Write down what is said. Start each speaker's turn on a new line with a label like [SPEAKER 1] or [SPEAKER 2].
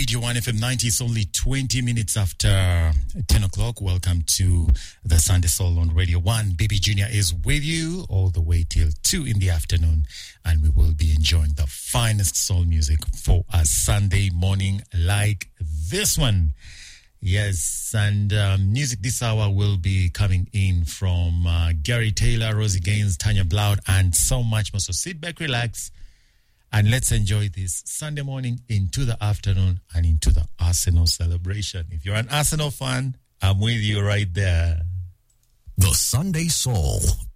[SPEAKER 1] Radio 1FM 90. It's only 20 minutes after 10 o'clock. Welcome to the Sunday Soul on Radio 1. Baby Junior is with you all the way till 2 in the afternoon. And we will be enjoying the finest soul music for a Sunday morning like this one. Yes, and music this hour will be coming in from Gary Taylor, Rosie Gaines, Tanya Bloud, and so much more. So sit back, relax, and let's enjoy this Sunday morning into the afternoon and into the Arsenal celebration. If you're an Arsenal fan, I'm with you right there.
[SPEAKER 2] The Sunday Soul